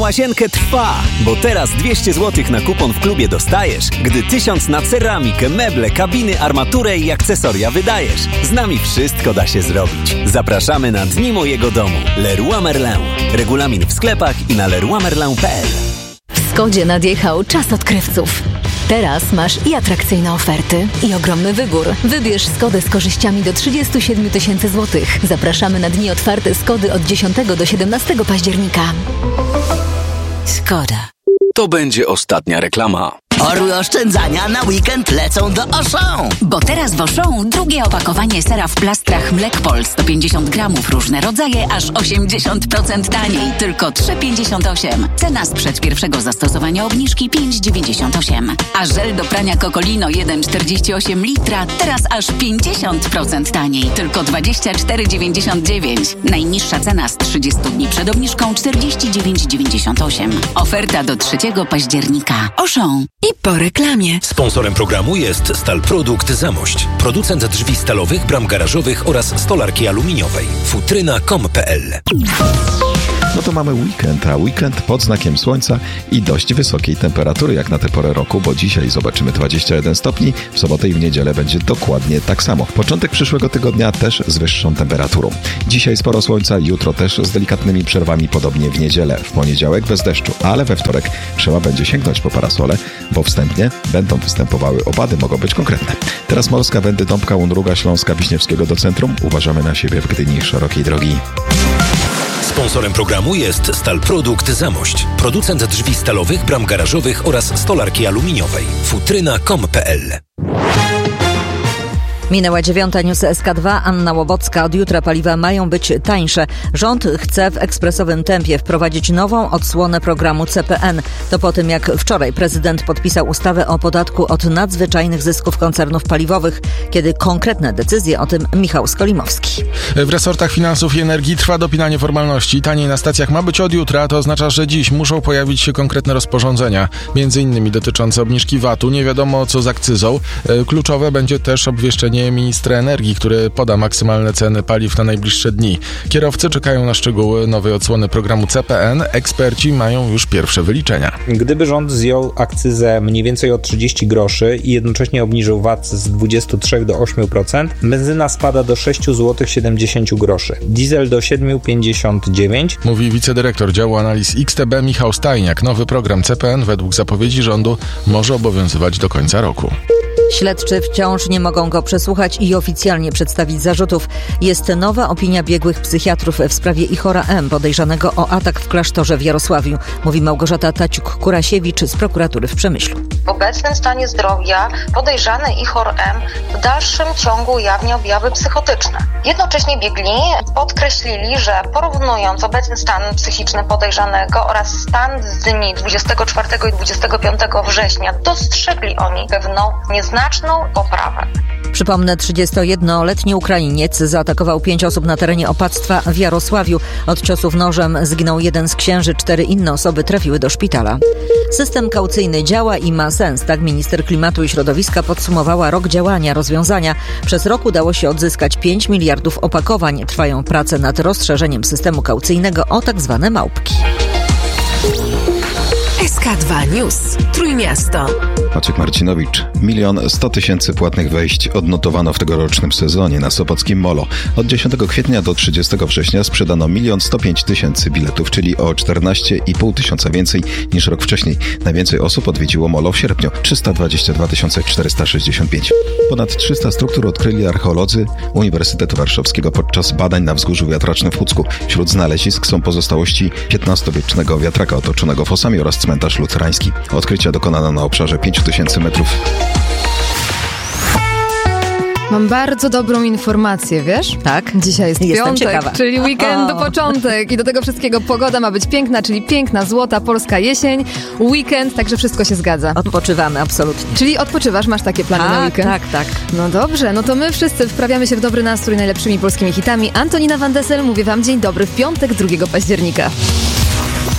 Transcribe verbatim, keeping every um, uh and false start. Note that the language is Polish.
Łasienkę trwa, bo teraz dwieście złotych na kupon w klubie dostajesz, gdy tysiąc na ceramikę, meble, kabiny, armaturę i akcesoria wydajesz. Z nami wszystko da się zrobić. Zapraszamy na Dni Mojego Domu. Leroy Merlin. Regulamin w sklepach i na leroy merlin kropka p l. W Skodzie nadjechał czas odkrywców. Teraz masz i atrakcyjne oferty, i ogromny wybór. Wybierz Skodę z korzyściami do trzydzieści siedem tysięcy złotych. Zapraszamy na dni otwarte Skody od dziesiątego do siedemnastego października. Skoda. To będzie ostatnia reklama. Orły oszczędzania na weekend lecą do Auchan. Bo teraz w Auchan drugie opakowanie sera w plastrach Mlekpol sto pięćdziesiąt gramów, różne rodzaje, aż osiemdziesiąt procent taniej. Tylko trzy pięćdziesiąt osiem. Cena sprzed pierwszego zastosowania obniżki pięć dziewięćdziesiąt osiem. A żel do prania Cocolino jeden przecinek czterdzieści osiem litra teraz aż pięćdziesiąt procent taniej. Tylko dwadzieścia cztery dziewięćdziesiąt dziewięć. Najniższa cena z trzydziestu dni przed obniżką czterdzieści dziewięć dziewięćdziesiąt osiem. Oferta do trzeciego października. Auchan. I po reklamie. Sponsorem programu jest Stal Produkt Zamość. Producent drzwi stalowych, bram garażowych oraz stolarki aluminiowej. futryna kropka com kropka p l. No to mamy weekend, a weekend pod znakiem słońca i dość wysokiej temperatury jak na tę porę roku, bo dzisiaj zobaczymy dwadzieścia jeden stopni, w sobotę i w niedzielę będzie dokładnie tak samo. Początek przyszłego tygodnia też z wyższą temperaturą. Dzisiaj sporo słońca, jutro też z delikatnymi przerwami, podobnie w niedzielę. W poniedziałek bez deszczu, ale we wtorek trzeba będzie sięgnąć po parasole, bo wstępnie będą występowały opady, mogą być konkretne. Teraz Morska, Wędy, Dąbka, Undruga, Śląska, Wiśniewskiego do centrum. Uważamy na siebie w Gdyni szerokiej drogi. Sponsorem programu jest Stal Produkt Zamość. Producent drzwi stalowych, bram garażowych oraz stolarki aluminiowej. futryna kropka com kropka p l. Minęła dziewiąta, news S K dwa, Anna Łobocka. Od jutra paliwa mają być tańsze. Rząd chce w ekspresowym tempie wprowadzić nową odsłonę programu C P N. To po tym, jak wczoraj prezydent podpisał ustawę o podatku od nadzwyczajnych zysków koncernów paliwowych. Kiedy konkretne decyzje, o tym Michał Skolimowski. W resortach finansów i energii trwa dopinanie formalności. Taniej na stacjach ma być od jutra, to oznacza, że dziś muszą pojawić się konkretne rozporządzenia. Między innymi dotyczące obniżki V A T-u. Nie wiadomo co z akcyzą. Kluczowe będzie też obwieszczenie ministra energii, który poda maksymalne ceny paliw na najbliższe dni. Kierowcy czekają na szczegóły nowej odsłony programu C P N. Eksperci mają już pierwsze wyliczenia. Gdyby rząd zdjął akcyzę mniej więcej o trzydzieści groszy i jednocześnie obniżył V A T z dwudziestu trzech do ośmiu procent, benzyna spada do sześć złotych siedemdziesiąt groszy. Diesel do siedem pięćdziesiąt dziewięć. Mówi wicedyrektor działu analiz X T B Michał Stajniak. Nowy program C P N według zapowiedzi rządu może obowiązywać do końca roku. Śledczy wciąż nie mogą go przesłuchać i oficjalnie przedstawić zarzutów. Jest nowa opinia biegłych psychiatrów w sprawie Ichora M., podejrzanego o atak w klasztorze w Jarosławiu, mówi Małgorzata Taciuk-Kurasiewicz z prokuratury w Przemyślu. W obecnym stanie zdrowia podejrzany Ichor M. w dalszym ciągu ujawnia objawy psychotyczne. Jednocześnie biegli podkreślili, że porównując obecny stan psychiczny podejrzanego oraz stan z dni dwudziestego czwartego i dwudziestego piątego września, dostrzegli oni pewną nieznaczną poprawę. Przypomnę, trzydziestojednoletni Ukrainiec zaatakował pięć osób na terenie opactwa w Jarosławiu. Od ciosów nożem zginął jeden z księży, cztery inne osoby trafiły do szpitala. System kaucyjny działa i ma sens, tak minister klimatu i środowiska podsumowała rok działania rozwiązania. Przez rok udało się odzyskać pięć miliardów opakowań. Trwają prace nad rozszerzeniem systemu kaucyjnego o tak zwane małpki. S K dwa News. Trójmiasto. Maciek Marcinowicz. Milion sto tysięcy płatnych wejść odnotowano w tegorocznym sezonie na sopockim Molo. Od dziesiątego kwietnia do trzydziestego września sprzedano milion sto pięć tysięcy biletów, czyli o czternaście i pół tysiąca więcej niż rok wcześniej. Najwięcej osób odwiedziło Molo w sierpniu. trzysta dwadzieścia dwa tysiące czterysta sześćdziesiąt pięć. Ponad trzysta struktur odkryli archeolodzy Uniwersytetu Warszawskiego podczas badań na wzgórzu wiatracznym w Pucku. Wśród znalezisk są pozostałości piętnastowiecznego wiatraka otoczonego fosami oraz cmentarz luterański. Odkrycia dokonano na obszarze pięć tysięcy metrów. Mam bardzo dobrą informację, wiesz? Tak? Dzisiaj jest Jestem piątek, ciekawa. czyli weekendu początek i do tego wszystkiego pogoda ma być piękna, czyli piękna, złota, polska jesień, weekend, także wszystko się zgadza. Odpoczywamy, absolutnie. Czyli odpoczywasz, masz takie plany A, na weekend? tak, tak. No dobrze, no to my wszyscy wprawiamy się w dobry nastrój najlepszymi polskimi hitami. Antonina Van Dessel, mówię wam dzień dobry w piątek, drugiego października.